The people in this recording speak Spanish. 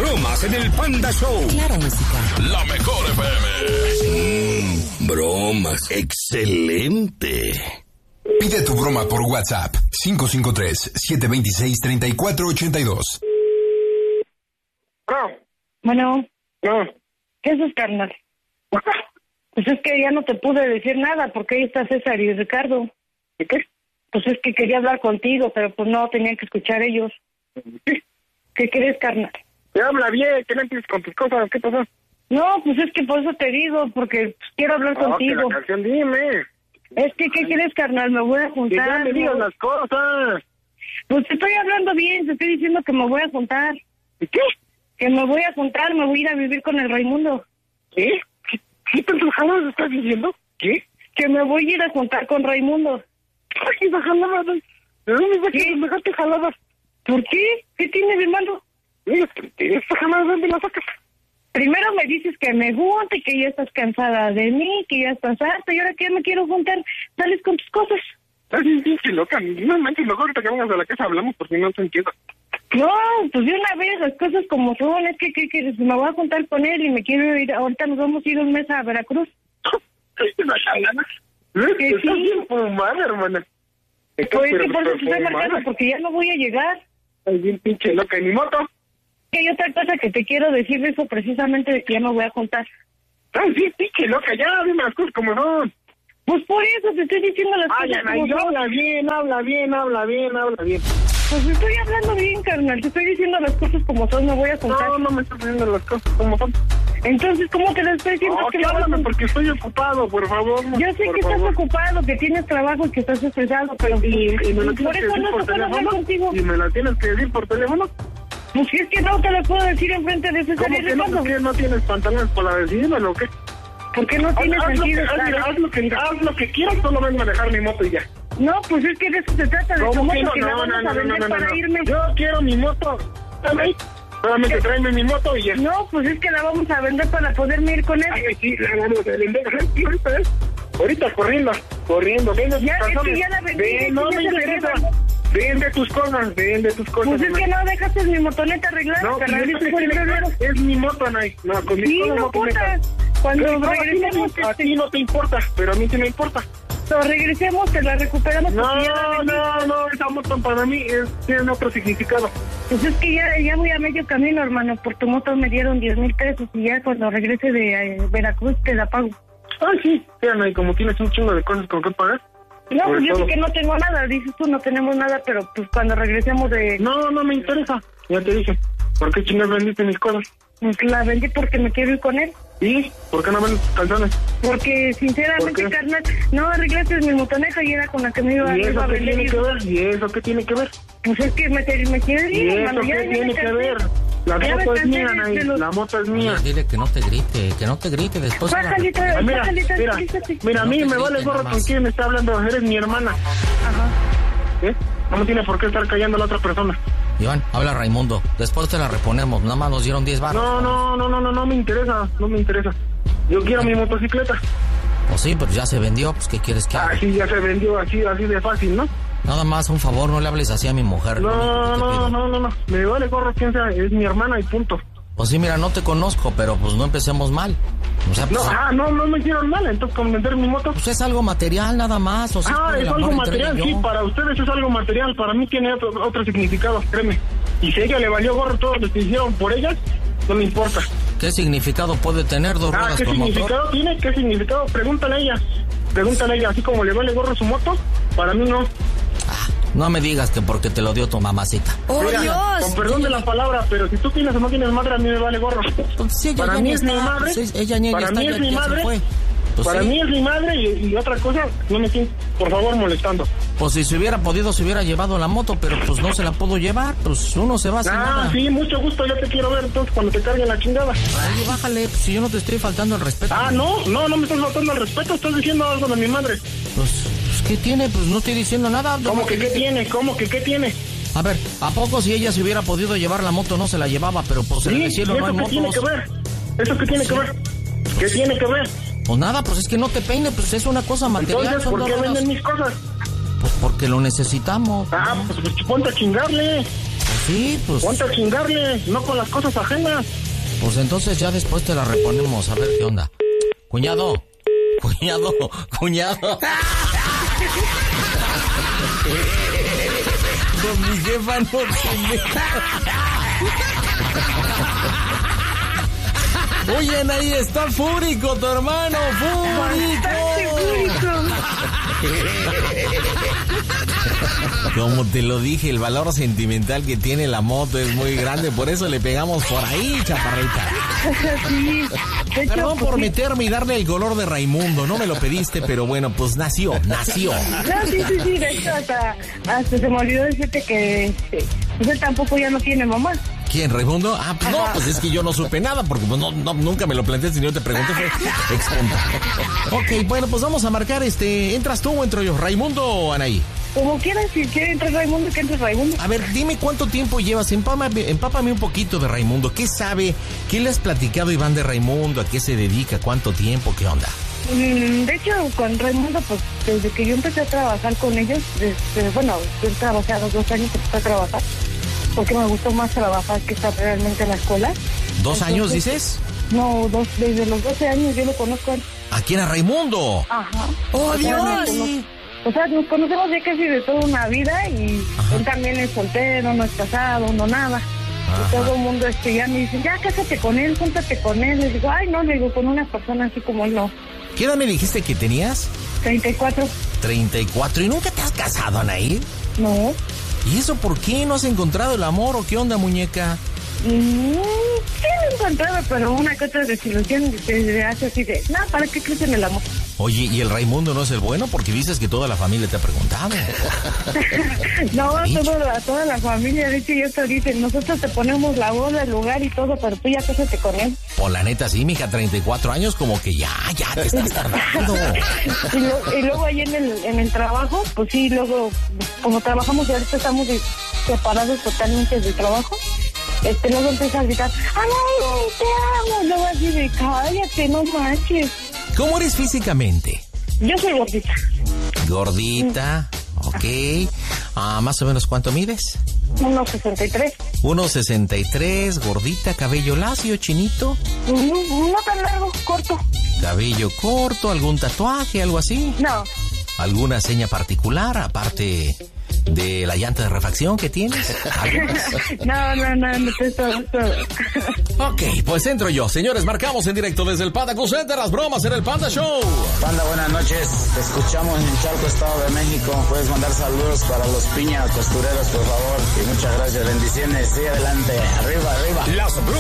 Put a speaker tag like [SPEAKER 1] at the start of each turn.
[SPEAKER 1] bromas en el Panda Show.
[SPEAKER 2] Claro, música.
[SPEAKER 1] La mejor FM. Bromas. Excelente.
[SPEAKER 3] Pide tu broma por WhatsApp. 553-726-3482.
[SPEAKER 4] Bueno.
[SPEAKER 5] No.
[SPEAKER 4] ¿Qué es eso, carnal? Pues es que ya no te pude decir nada porque ahí está César y Ricardo.
[SPEAKER 5] ¿Y qué?
[SPEAKER 4] Pues es que quería hablar contigo, pero pues no, tenían que escuchar ellos. ¿Qué crees, carnal?
[SPEAKER 5] Te habla bien, que no empieces con tus cosas, ¿qué pasó?
[SPEAKER 4] No, pues es que por eso te digo, porque pues, quiero hablar contigo.
[SPEAKER 5] Que la canción, dime.
[SPEAKER 4] Es que, ¿qué crees, carnal? Me voy a juntar.
[SPEAKER 5] Que ya me digas las cosas.
[SPEAKER 4] Pues te estoy hablando bien, te estoy diciendo que me voy a juntar.
[SPEAKER 5] ¿Y qué?
[SPEAKER 4] Que me voy a juntar, me voy a ir a vivir con el Raimundo.
[SPEAKER 5] ¿Qué? ¿Qué tantos jaladas estás diciendo? ¿Qué?
[SPEAKER 4] Que me voy a ir a juntar con Raimundo.
[SPEAKER 5] Ay, esa jalada. ¿De dónde sacas semejante jalada?
[SPEAKER 4] ¿Por qué? ¿Qué tiene de malo?
[SPEAKER 5] ¿Esa jalada de dónde la sacas?
[SPEAKER 4] Primero me dices que me junte, que ya estás cansada de mí, que ya estás harta, y ahora que ya me quiero juntar, sales con tus cosas.
[SPEAKER 5] Estás bien pinche loca. No manches, luego ahorita que vengas a la casa hablamos porque no te entiendo.
[SPEAKER 4] No, pues de una vez, las cosas como son, es que me voy a juntar con él y me quiero ir, ahorita nos vamos a ir un mes a Veracruz.
[SPEAKER 5] ¿Una jalada? Estás bien fumada, hermana.
[SPEAKER 4] Pues que por eso te estoy marcando, porque ya no voy a llegar.
[SPEAKER 5] Estás bien pinche loca. ¿Y mi moto?
[SPEAKER 4] Que hay otra cosa que te quiero decir de eso precisamente, de que ya me voy a contar.
[SPEAKER 5] Ay, sí, pinche loca, ya, dime las cosas como son.
[SPEAKER 4] Pues por eso te estoy diciendo las cosas como son.
[SPEAKER 5] Habla bien.
[SPEAKER 4] Pues estoy hablando bien, carnal, te estoy diciendo las cosas como son, me voy a contar.
[SPEAKER 5] No me estás diciendo las cosas como son.
[SPEAKER 4] Entonces, ¿cómo te lo estoy diciendo?
[SPEAKER 5] No, que háblame porque estoy ocupado, por favor.
[SPEAKER 4] Yo sé que estás ocupado, que tienes trabajo y que estás estresado, pero...
[SPEAKER 5] ¿Y me lo
[SPEAKER 4] por
[SPEAKER 5] tienes que
[SPEAKER 4] eso
[SPEAKER 5] decir
[SPEAKER 4] no
[SPEAKER 5] por
[SPEAKER 4] te puedo hablar
[SPEAKER 5] teléfono?
[SPEAKER 4] contigo.
[SPEAKER 5] ¿Y me la tienes que decir por teléfono?
[SPEAKER 4] Pues si es que no te lo puedo decir enfrente de César y Ricardo.
[SPEAKER 5] ¿Cómo que no tienes pantalones para decírmelo o qué?
[SPEAKER 4] ¿Por qué no tienes sentido?
[SPEAKER 5] Haz lo que quieras, solo vengo a dejar mi moto y ya.
[SPEAKER 4] No, pues es que de eso se trata, de tu moto que la vamos a vender para irme.
[SPEAKER 5] Yo quiero mi moto. Solamente tráeme mi moto y ya.
[SPEAKER 4] No, pues es que la vamos a vender para poderme ir con él.
[SPEAKER 5] Ay, sí, la vamos a vender. Ahorita corriendo. Vende
[SPEAKER 4] ya,
[SPEAKER 5] tus calzones.
[SPEAKER 4] Ya la vendí.
[SPEAKER 5] No me interesa. Vende tus cosas.
[SPEAKER 4] Pues es que no dejaste mi motoneta arreglada.
[SPEAKER 5] No, es mi moto, Nay. No, con mi
[SPEAKER 4] sí, no importa. Cuando regresemos...
[SPEAKER 5] A ti no te importa, pero a mí sí me importa.
[SPEAKER 4] Cuando regresemos, te la recuperamos.
[SPEAKER 5] No, esa moto para mí tiene otro significado.
[SPEAKER 4] Pues es que ya voy a medio camino, hermano. Por tu moto me dieron 10,000 pesos y ya cuando regrese de Veracruz te la pago.
[SPEAKER 5] Ay, sí, Nay, como tienes un chingo de cosas con que pagar.
[SPEAKER 4] No, pues yo sé que no tengo nada, dices tú, no tenemos nada, pero pues cuando regresemos de...
[SPEAKER 5] No me interesa, ya te dije. ¿Por qué chingas vendiste mis cosas?
[SPEAKER 4] Pues la vendí porque me quiero ir con él.
[SPEAKER 5] ¿Y? ¿Por qué no vendes tus calzones?
[SPEAKER 4] Porque sinceramente, carnal, no arreglaste mi motoneta y era con la que me iba a vender.
[SPEAKER 5] ¿Y eso qué tiene que ver?
[SPEAKER 4] Pues es que me quiero ir, hermano.
[SPEAKER 5] ¿Y eso qué tiene que ver? La moto es mía, Nay, la moto es mía.
[SPEAKER 2] Dile que no te grite, después...
[SPEAKER 5] Mira, a mí me vale gorro con quién me está hablando, eres mi hermana.
[SPEAKER 4] Ajá.
[SPEAKER 5] No tiene por qué estar callando a la otra persona.
[SPEAKER 2] Iván, habla Raimundo, después te la reponemos, nada más nos dieron 10 baros.
[SPEAKER 5] No me interesa, Yo quiero mi motocicleta.
[SPEAKER 2] Pues sí, pero ya se vendió, pues ¿qué quieres que haga?
[SPEAKER 5] Sí, ya se vendió, así de fácil, ¿no?
[SPEAKER 2] Nada más, un favor, no le hables así a mi mujer.
[SPEAKER 5] No, me vale gorro quién sea, es mi hermana y punto.
[SPEAKER 2] Pues sí, mira, no te conozco, pero pues no empecemos mal. O sea, pues,
[SPEAKER 5] no me hicieron mal, entonces con vender mi moto.
[SPEAKER 2] Pues es algo material nada más. O sea,
[SPEAKER 5] es algo material, sí, para ustedes es algo material, para mí tiene otro significado, créeme. Y si a ella le valió gorro todo lo que hicieron por ellas, no me importa.
[SPEAKER 2] ¿Qué significado puede tener dos ruedas
[SPEAKER 5] con motor? ¿Qué significado tiene? ¿Qué significado? Pregúntale a ella, así como le vale gorro su moto, para mí no.
[SPEAKER 2] No me digas que porque te lo dio tu mamacita.
[SPEAKER 6] ¡Oh,
[SPEAKER 5] mira,
[SPEAKER 6] Dios!
[SPEAKER 5] Con perdón de la palabra, pero si tú tienes o no tienes madre, a mí me vale gorro.
[SPEAKER 2] Sí,
[SPEAKER 5] para mí es mi madre. Para mí es mi madre. Para mí es mi madre y otra cosa, no me siento, por favor, molestando.
[SPEAKER 2] Pues si se hubiera podido, se hubiera llevado la moto, pero pues no se la pudo llevar, pues uno se va sin nada.
[SPEAKER 5] Sí, mucho gusto, yo te quiero ver entonces cuando te carguen la chingada.
[SPEAKER 2] Oye, bájale, pues si yo no te estoy faltando el respeto.
[SPEAKER 5] No me estás faltando el respeto, estás diciendo algo de mi madre.
[SPEAKER 2] Pues ¿qué tiene? Pues no estoy diciendo nada.
[SPEAKER 5] ¿Cómo que qué tiene? ¿Cómo que qué tiene?
[SPEAKER 2] A ver, ¿a poco si ella se hubiera podido llevar la moto no se la llevaba? Pero pues en el cielo no hay motos.
[SPEAKER 5] ¿Eso qué tiene que ver? ¿Eso qué tiene que ver? ¿Qué tiene que ver?
[SPEAKER 2] Pues nada, pues es que no te peine, pues es una cosa material.
[SPEAKER 5] Entonces, ¿por qué venden mis cosas?
[SPEAKER 2] Pues porque lo necesitamos.
[SPEAKER 5] Pues ponte a chingarle.
[SPEAKER 2] Pues sí, pues...
[SPEAKER 5] Ponte a chingarle, no con las cosas ajenas.
[SPEAKER 2] Pues entonces ya después te la reponemos, a ver qué onda. Cuñado. Con mi jefa no tiene... Oye, ahí está fúrico, tu hermano, fúrico. Como te lo dije, el valor sentimental que tiene la moto es muy grande, por eso le pegamos por ahí, chaparrita.
[SPEAKER 4] Sí, de hecho,
[SPEAKER 2] Perdón por meterme y darle el color de Raimundo, no me lo pediste, pero bueno, pues nació.
[SPEAKER 4] No, sí, de hecho hasta se me olvidó decirte que pues él tampoco ya no tiene mamá.
[SPEAKER 2] ¿Quién, Raimundo? Ah, pues no, pues es que yo no supe nada, porque pues no, nunca me lo planteaste, ni yo te pregunté, fue espontáneo. Ok, bueno, pues vamos a marcar, ¿entras tú o entro yo? ¿Raimundo o Anaí?
[SPEAKER 4] Como quieras, si quiere entrar Raimundo, que entre Raimundo.
[SPEAKER 2] A ver, dime cuánto tiempo llevas, empápame un poquito de Raimundo, ¿qué sabe? ¿Qué le has platicado Iván de Raimundo? ¿A qué se dedica? ¿Cuánto tiempo? ¿Qué onda?
[SPEAKER 4] De hecho, con Raimundo, pues desde que yo empecé a trabajar con ellos, yo trabajé a los 2 años que empecé a trabajar, porque me gustó más trabajar que estar realmente en la escuela.
[SPEAKER 2] ¿2 años dices?
[SPEAKER 4] No, desde los 12 años yo lo conozco a él.
[SPEAKER 2] ¿A quién? ¿A Raimundo?
[SPEAKER 4] Ajá.
[SPEAKER 2] ¡Oh, Dios!
[SPEAKER 4] O sea, nos conocemos ya casi de toda una vida y él también es soltero, no es casado, no nada. Y todo el mundo ya me dice, ya cásate con él, júntate con él. Le digo, ay, no, le digo, con una persona así como él no.
[SPEAKER 2] ¿Qué edad me dijiste que tenías?
[SPEAKER 4] 34.
[SPEAKER 2] 34. ¿Y nunca te has casado, Anaí?
[SPEAKER 4] No.
[SPEAKER 2] ¿Y eso por qué? ¿No has encontrado el amor o qué onda, muñeca?
[SPEAKER 4] Sí lo he encontrado, pero una que otra desilusión se hace así de, no, ¿para qué crees en el amor?
[SPEAKER 2] Oye, ¿y el Raimundo no es el bueno? Porque dices que toda la familia te ha preguntado.
[SPEAKER 4] No, a toda la familia, de hecho, ya te dicen, nosotros te ponemos la boda, el lugar y todo, pero tú ya cásate con él.
[SPEAKER 2] Por la neta, sí, mija, 34 años, como que ya te estás tardando.
[SPEAKER 4] Y luego ahí en el trabajo, pues sí, luego, como trabajamos y ahorita estamos separados totalmente del trabajo, luego empieza a gritar, ¡ay, te amo! Luego así de, cállate, no manches.
[SPEAKER 2] ¿Cómo eres físicamente?
[SPEAKER 4] Yo soy gordita.
[SPEAKER 2] Gordita, ok. ¿Más o menos cuánto mides?
[SPEAKER 4] 1.63.
[SPEAKER 2] 1.63, gordita, cabello lacio, chinito.
[SPEAKER 4] No tan largo, corto.
[SPEAKER 2] Cabello corto, algún tatuaje, algo así.
[SPEAKER 4] No.
[SPEAKER 2] ¿Alguna seña particular, aparte de la llanta de refacción que tienes?
[SPEAKER 4] No, todo.
[SPEAKER 2] Ok, pues entro yo. Señores, marcamos en directo desde el Panda Cool Center, las bromas en el Panda Show.
[SPEAKER 6] Panda, buenas noches. Te escuchamos en Chalco, Estado de México. Puedes mandar saludos para los Piña costureros, por favor. Y muchas gracias. Bendiciones. Sigue adelante. Arriba.
[SPEAKER 1] Las